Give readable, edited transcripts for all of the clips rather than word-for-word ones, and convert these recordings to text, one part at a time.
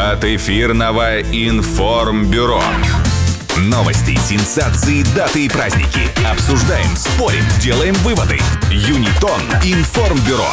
от эфирного информбюро. Новости, сенсации, даты и праздники. Обсуждаем, спорим, делаем выводы. Юнитон информбюро.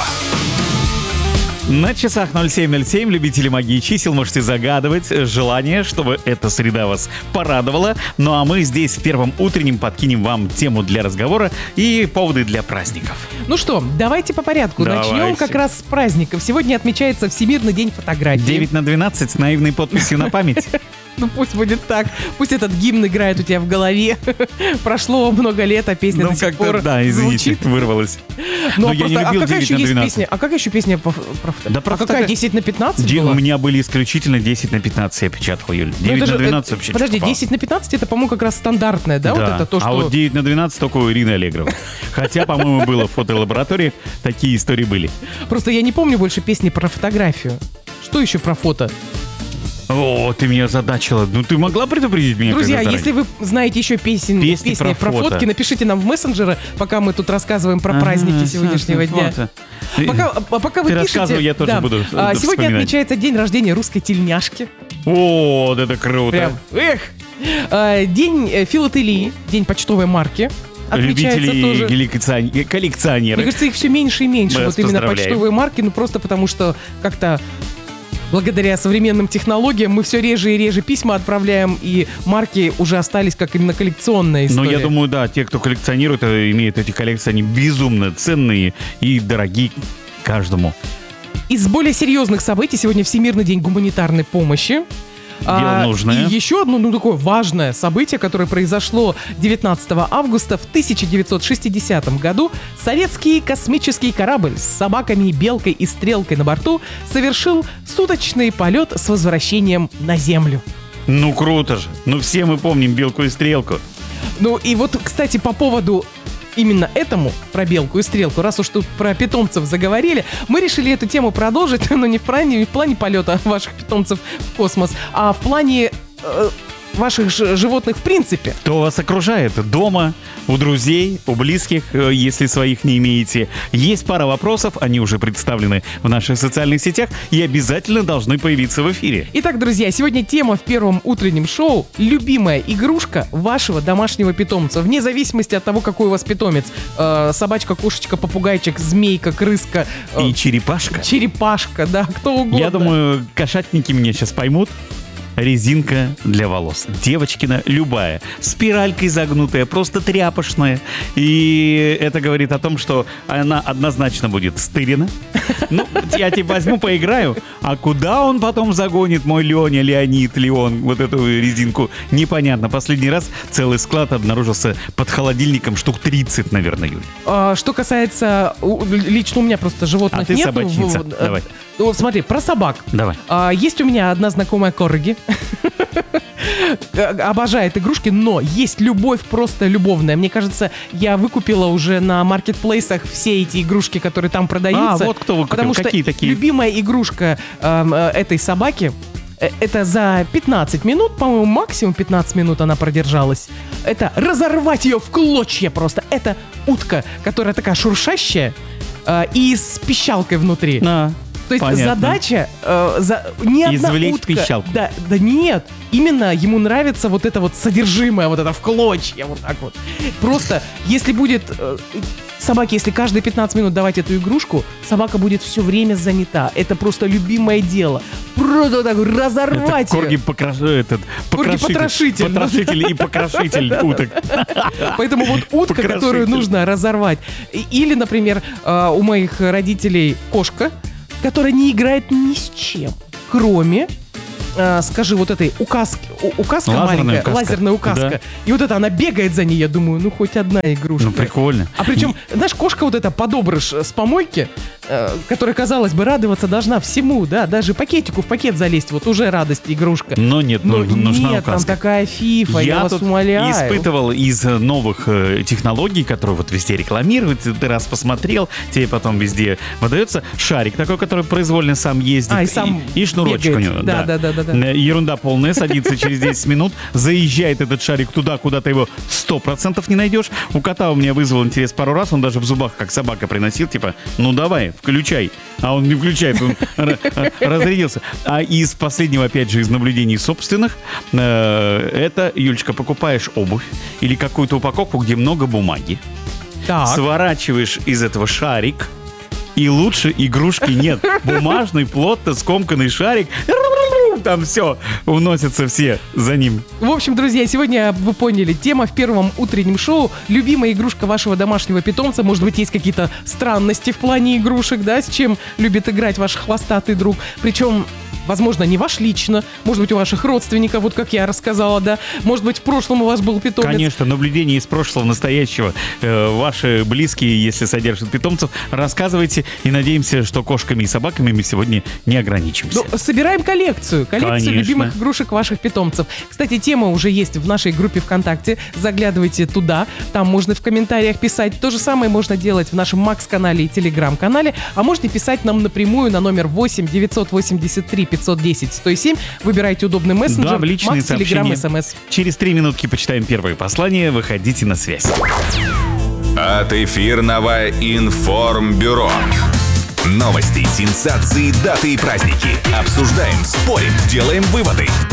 На часах 07:07, любители магии чисел, можете загадывать желание, чтобы эта среда вас порадовала. Ну а мы здесь в первом утреннем подкинем вам тему для разговора и поводы для праздников. Ну что, давайте по порядку. Давайте. Начнем как раз с праздников. Сегодня отмечается Всемирный день фотографии. 9/12 с наивной подписью на память. Ну пусть будет так. Пусть этот гимн играет у тебя в голове. Прошло много лет, а песня до сих пор да, извините, звучит. вырвалась. Ну, Но я не любил 9/12. А какая еще песня про фотографию? Да, про какая, фотографию. 10/15 У была? меня были исключительно 10/15 я печатал, Юль. Ну, это же, 9/12 вообще подожди, не попало. 10/15 это, по-моему, как раз стандартное, да? Вот это то, что... А вот 9/12 только у Ирины Аллегровой. Хотя, по-моему, было в фотолаборатории, такие истории были. Просто я не помню больше песни про фотографию. Что еще про фото? О, ты меня озадачила. Ну, ты могла предупредить меня? Друзья, когда-то если вы знаете еще песни про про фото. фотки, напишите нам в мессенджеры, пока мы тут рассказываем про праздники сегодняшнего дня. фото. Пока вы Ты пишете... рассказывай, я тоже буду Сегодня вспоминать. отмечается день рождения русской тельняшки. О, да это круто. Прям, день филателии, день почтовой марки. Отмечается тоже. Любители коллекционеры. Мне кажется, их все меньше и меньше. Мы Вот вас именно поздравляем. почтовые марки, ну просто потому что как-то... Благодаря современным технологиям мы все реже и реже письма отправляем, и марки уже остались как именно коллекционная история. Но я думаю, да, те, кто коллекционирует, имеют эти коллекции, они безумно ценные и дорогие каждому. Из более серьезных событий сегодня Всемирный день гуманитарной помощи. Дело нужное. И еще одно, такое важное событие, которое произошло 19 августа в 1960 году. Советский космический корабль с собаками, белкой и стрелкой на борту совершил суточный полет с возвращением на Землю. Ну круто же. Ну все мы помним белку и стрелку. Ну и вот, кстати, по поводу именно этому, про белку и стрелку, раз уж тут про питомцев заговорили, мы решили эту тему продолжить, но не в плане полета ваших питомцев в космос, а в плане ваших животных в принципе. Кто вас окружает дома, у друзей, у близких, если своих не имеете. Есть пара вопросов, они уже представлены в наших социальных сетях и обязательно должны появиться в эфире. Итак, друзья, сегодня тема в первом утреннем шоу – любимая игрушка вашего домашнего питомца. Вне зависимости от того, какой у вас питомец. Собачка, кошечка, попугайчик, змейка, крыска. И черепашка. Черепашка, да, кто угодно. Я думаю, кошатники меня сейчас поймут. Резинка для волос. Девочкина любая. Спиралькой загнутая, просто тряпочная. И это говорит о том, что она однозначно будет стырена. Ну, я тебе возьму, поиграю. А куда он потом загонит, мой Леонид, вот эту резинку, непонятно. Последний раз целый склад обнаружился под холодильником штук 30, наверное, Юль. Что касается... Лично у меня просто животных А ты нет. собачница. Давай. Смотри, про собак. Давай. Есть у меня одна знакомая корги. Обожает игрушки, но есть любовь просто любовная. Мне кажется, я выкупила уже на маркетплейсах все эти игрушки, которые там продаются. Вот кто выкупил. Потому Какие что такие? любимая игрушка этой собаки, это за 15 минут, по-моему, максимум 15 минут она продержалась. Это разорвать ее в клочья просто. Это утка, которая такая шуршащая и с пищалкой внутри. То есть понятно. Задача ни одна Извлечь утка. пищалку. Да нет. Именно ему нравится вот это вот содержимое, вот это в клочья, вот так вот. Просто, если будет собаке, если каждые 15 минут давать эту игрушку, собака будет все время занята. Это просто любимое дело. Просто так разорвать это корги ее. Корги-потрошитель. Потрошитель и покрошитель уток. Поэтому вот утка, которую нужно разорвать. Или, например, у моих родителей кошка, которая не играет ни с чем, кроме, скажи, вот этой указка маленькая, лазерная указка. Да. И вот это она бегает за ней, я думаю, ну хоть одна игрушка. Ну прикольно. А причем, знаешь, кошка вот эта подобрыш с помойки, которая, казалось бы, радоваться должна всему, да, даже пакетику в пакет залезть, вот уже радость игрушка. Но нет, нужна нет, там указка. такая фифа, я вас тут умоляю. испытывал из новых технологий, которые вот везде рекламируют, ты раз посмотрел, тебе потом везде выдается шарик такой, который произвольно сам ездит. И сам и шнурочек бегает. у него. Да. Ерунда полная, садится через 10 минут, заезжает этот шарик туда, куда ты его 100% не найдешь. У кота у меня вызвал интерес пару раз, он даже в зубах, как собака, приносил, типа, ну давай, включай. А он не включает, он разрядился. А из последнего, опять же, из наблюдений собственных, это, Юлечка, покупаешь обувь или какую-то упаковку, где много бумаги, Так. сворачиваешь из этого шарик, и лучше игрушки нет. Бумажный, плотно скомканный шарик, там все, уносятся все за ним. В общем, друзья, сегодня вы поняли, тема в первом утреннем шоу. Любимая игрушка вашего домашнего питомца. Может быть, есть какие-то странности в плане игрушек, да, с чем любит играть ваш хвостатый друг. Причем, возможно, не ваш лично, может быть, у ваших родственников, вот как я рассказала, да. Может быть, в прошлом у вас был питомец. Конечно, наблюдения из прошлого, настоящего. Ваши близкие, если содержат питомцев, рассказывайте. И надеемся, что кошками и собаками мы сегодня не ограничимся. Ну, собираем коллекцию Конечно. любимых игрушек ваших питомцев. Кстати, тема уже есть в нашей группе ВКонтакте. Заглядывайте туда, там можно в комментариях писать. То же самое можно делать в нашем Макс-канале и Телеграм-канале. А можете писать нам напрямую на номер 8 983 510 107. Выбирайте удобный мессенджер. Да, в личные Макс, Телеграм, сообщения. СМС. Через 3 минутки почитаем первые послания. Выходите на связь. От эфирного информбюро. Новости, сенсации, даты и праздники. Обсуждаем, спорим, делаем выводы.